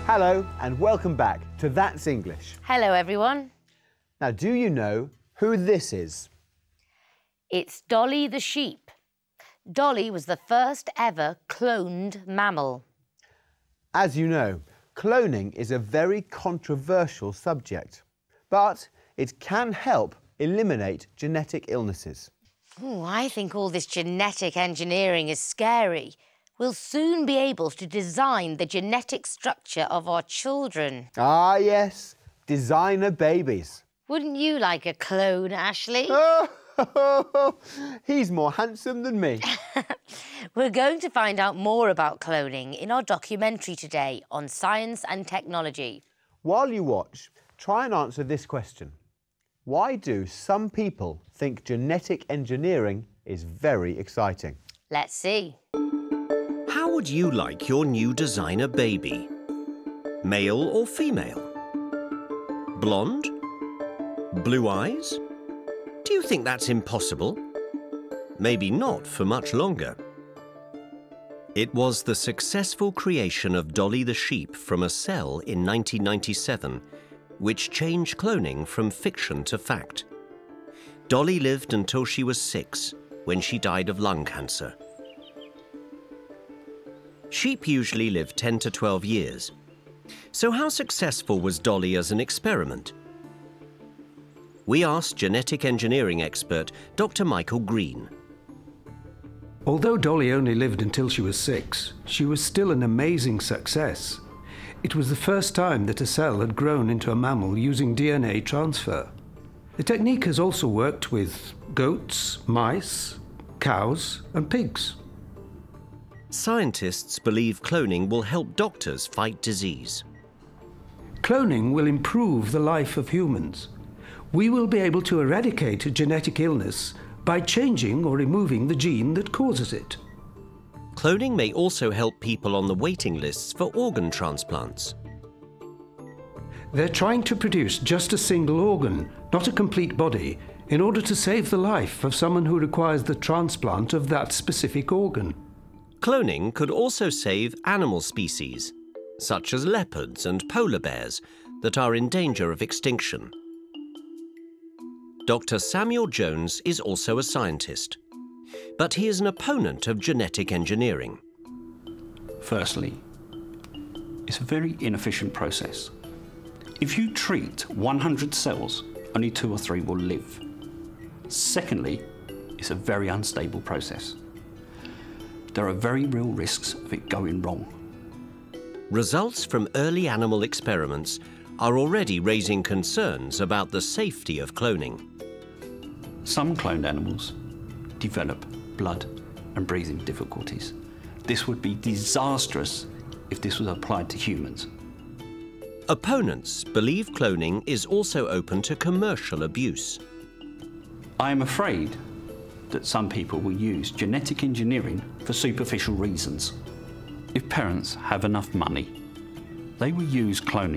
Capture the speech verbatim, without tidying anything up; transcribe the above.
Hello and welcome back to That's English. Hello, everyone. Now, do you know who this is? It's Dolly the sheep. Dolly was the first ever cloned mammal. As you know, cloning is a very controversial subject, but it can help eliminate genetic illnesses. Oh, I think all this genetic engineering is scary. We'll soon be able to design the genetic structure of our children. Ah, yes, designer babies. Wouldn't you like a clone, Ashley? Oh, he's more handsome than me. We're going to find out more about cloning in our documentary today on science and technology. While you watch, try and answer this question. Why do some people think genetic engineering is very exciting? Let's see. How would you like your new designer baby? Male or female? Blonde? Blue eyes? Do you think that's impossible? Maybe not for much longer. It was the successful creation of Dolly the sheep from a cell in nineteen ninety-seven which changed cloning from fiction to fact. Dolly lived until she was six, when she died of lung cancer. Sheep usually live ten to twelve years. So how successful was Dolly as an experiment? We asked genetic engineering expert Doctor Michael Green. Although Dolly only lived until she was six, she was still an amazing success. It was the first time that a cell had grown into a mammal using D N A transfer. The technique has also worked with goats, mice, cows, and pigs. Scientists believe cloning will help doctors fight disease. Cloning will improve the life of humans. We will be able to eradicate a genetic illness by changing or removing the gene that causes it. Cloning may also help people on the waiting lists for organ transplants. They're trying to produce just a single organ, not a complete body, in order to save the life of someone who requires the transplant of that specific organ. Cloning could also save animal species, such as leopards and polar bears, that are in danger of extinction. Doctor Samuel Jones is also a scientist, but he is an opponent of genetic engineering. Firstly, it's a very inefficient process. If you treat one hundred cells, only two or three will live. Secondly, it's a very unstable process. There are very real risks of it going wrong. Results from early animal experiments are already raising concerns about the safety of cloning. Some cloned animals develop blood and breathing difficulties. This would be disastrous if this was applied to humans. Opponents believe cloning is also open to commercial abuse. I am afraid that some people will use genetic engineering for superficial reasons. If parents have enough money, they will use cloning